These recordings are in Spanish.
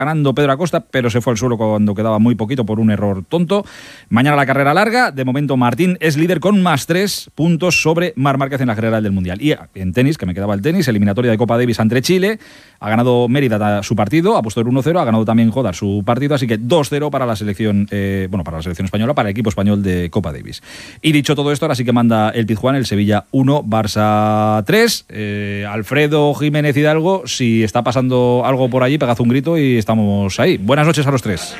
ganando Pedro Acosta, pero se fue al suelo cuando quedaba muy poquito por un error tonto. Mañana la carrera larga. De momento Martín es líder con +3 puntos sobre Marc Márquez en la general del Mundial. Y en tenis, que me quedaba el tenis, eliminatoria de Copa Davis ante Chile. Ha ganado Mérida su partido, ha puesto el 1-0, ha ganado también Jodar su partido, así que 2-0 para la selección, para la selección española, para el equipo español de Copa Davis. Y dicho todo esto, ahora sí que manda el Pizjuán, el Sevilla 1, Barça 3. Alfredo Jiménez Hidalgo, si está pasando algo por allí, pegad un grito y estamos ahí. Buenas noches a los tres.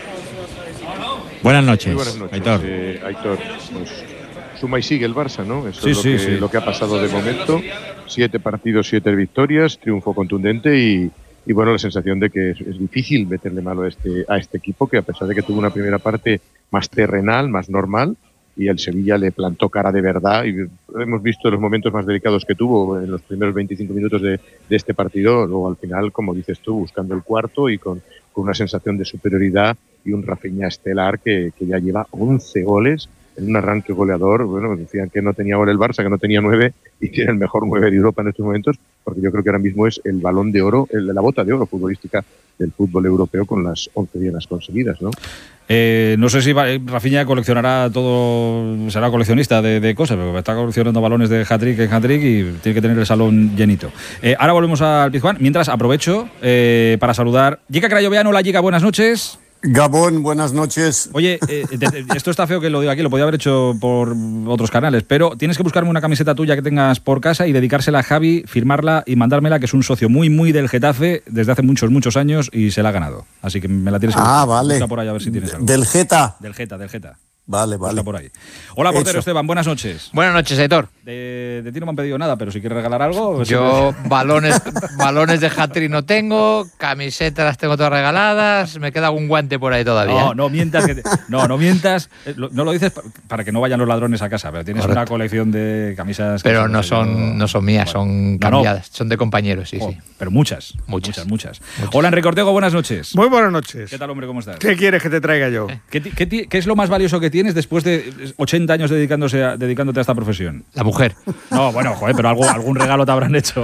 Buenas noches, Aitor. Aitor, pues, suma y sigue el Barça, ¿no? Eso es lo que ha pasado de momento. 7 partidos, 7 victorias, triunfo contundente y bueno, la sensación de que es difícil meterle mano a este equipo, que a pesar de que tuvo una primera parte más terrenal, más normal, y el Sevilla le plantó cara de verdad, y hemos visto los momentos más delicados que tuvo en los primeros 25 minutos de este partido, luego al final, como dices tú, buscando el cuarto y con una sensación de superioridad y un Rafinha estelar que ya lleva 11 goles en un arranque goleador. Bueno, decían que no tenía gol el Barça, que no tenía 9, y tiene el mejor 9 de Europa en estos momentos, porque yo creo que ahora mismo es el balón de oro, la bota de oro futbolística del fútbol europeo, con las 11 dianas conseguidas, ¿no? No sé si Rafinha coleccionará todo, será coleccionista de cosas, pero está coleccionando balones de hat-trick en hat-trick y tiene que tener el salón llenito. Ahora volvemos al Pizjuán. Mientras, aprovecho para saludar Jica Crayoveanu. Hola, Jica, buenas noches. Gabón, buenas noches. Oye, esto está feo que lo diga aquí, lo podía haber hecho por otros canales, pero tienes que buscarme una camiseta tuya que tengas por casa y dedicársela a Javi, firmarla y mandármela, que es un socio muy del Getafe desde hace muchos años y se la ha ganado. Así que me la tienes que buscar. Vale. Busca por ahí a ver si tienes algo. ¿Del Geta? Del Geta. Vale. Está por ahí. Hola, portero. Hecho. Esteban, buenas noches. Buenas noches, Aitor. De ti no me han pedido nada, pero si quieres regalar algo... Yo balones de hat-trick no tengo, camisetas las tengo todas regaladas, me queda algún guante por ahí todavía. No mientas. No mientas. No lo dices para que no vayan los ladrones a casa, pero tienes una colección de camisas... Pero no son mías, son cambiadas, son de compañeros, sí. Pero muchas. Hola, Enrique Ortego, buenas noches. Muy buenas noches. ¿Qué tal, hombre? ¿Cómo estás? ¿Qué quieres que te traiga yo? ¿Qué es lo más valioso que tienes después de 80 años dedicándote a esta profesión? La mujer. No, bueno, joder, pero algún regalo te habrán hecho.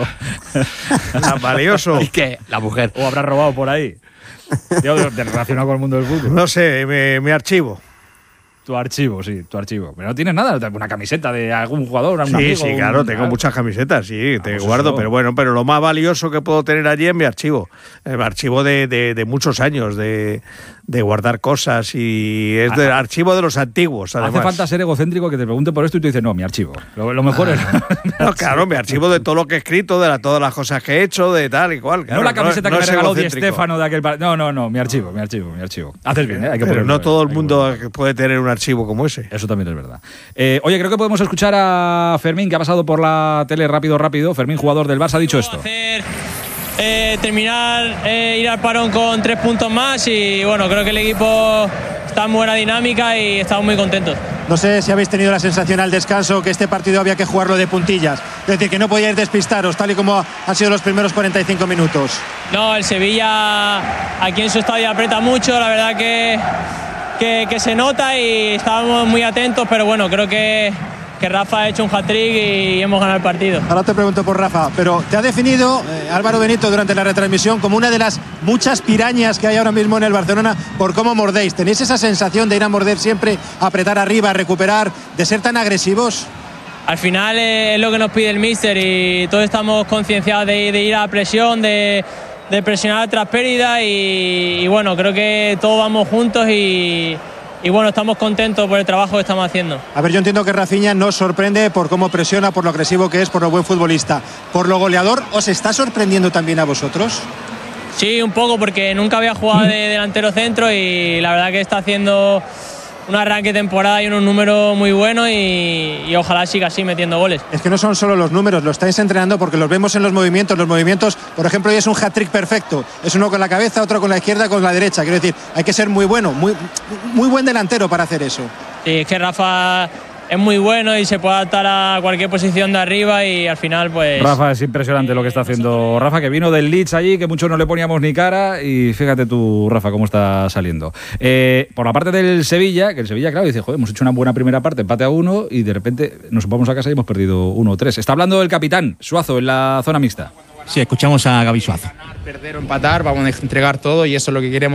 ¿Valioso? ¿Y qué? La mujer. ¿O habrás robado por ahí? Yo, relacionado con el mundo del fútbol. No sé, mi archivo. Tu archivo. Pero no tienes nada, una camiseta de algún jugador, un amigo. Sí, claro, tengo muchas camisetas, te guardo, eso. pero lo más valioso que puedo tener allí es mi archivo. El archivo de muchos años, de guardar cosas, y es del archivo de los antiguos, además. Hace falta ser egocéntrico que te pregunte por esto y tú dices, no, mi archivo. Lo mejor es... No, claro, mi archivo de todo lo que he escrito, de todas las cosas que he hecho, de tal y cual. Claro, no la camiseta que me regaló Di Stéfano de aquel... No, mi archivo. Haces bien, hay que pero no todo el mundo puede tener un archivo como ese. Eso también es verdad. Oye, creo que podemos escuchar a Fermín, que ha pasado por la tele rápido. Fermín, jugador del Barça, ha dicho esto. Terminar, ir al parón con 3 puntos más y bueno, creo que el equipo está en buena dinámica y estamos muy contentos. No sé si habéis tenido la sensación al descanso que este partido había que jugarlo de puntillas, es decir, que no podíais despistaros tal y como han sido los primeros 45 minutos. No, el Sevilla aquí en su estadio aprieta mucho, la verdad que se nota y estábamos muy atentos, pero bueno, creo que Rafa ha hecho un hat-trick y hemos ganado el partido. Ahora te pregunto por Rafa, pero te ha definido Álvaro Benito durante la retransmisión como una de las muchas pirañas que hay ahora mismo en el Barcelona por cómo mordéis. ¿Tenéis esa sensación de ir a morder siempre, apretar arriba, recuperar, de ser tan agresivos? Al final es lo que nos pide el míster y todos estamos concienciados de ir a la presión, de presionar tras pérdida y bueno, creo que todos vamos juntos y bueno, estamos contentos por el trabajo que estamos haciendo. A ver, yo entiendo que Rafinha nos sorprende por cómo presiona, por lo agresivo que es, por lo buen futbolista. ¿Por lo goleador os está sorprendiendo también a vosotros? Sí, un poco, porque nunca había jugado de delantero centro y la verdad que está haciendo un arranque de temporada y unos números muy buenos y ojalá siga así metiendo goles. Es que no son solo los números, lo estáis entrenando porque los vemos en los movimientos, por ejemplo, hoy es un hat-trick perfecto, es uno con la cabeza, otro con la izquierda, con la derecha, quiero decir, hay que ser muy bueno, muy buen delantero para hacer eso. Sí, es que Rafa es muy bueno y se puede adaptar a cualquier posición de arriba y al final pues... Rafa, es impresionante lo que está haciendo Rafa, que vino del Leeds allí, que muchos no le poníamos ni cara, y fíjate tú, Rafa, cómo está saliendo. Por la parte del Sevilla, que el Sevilla, claro, dice, joder, hemos hecho una buena primera parte, empate a 1, y de repente nos vamos a casa y hemos perdido 1-3. Está hablando el capitán, Suazo, en la zona mixta. Sí, escuchamos a Gaby Suazo. Perder o empatar, vamos a entregar todo y eso es lo que queremos.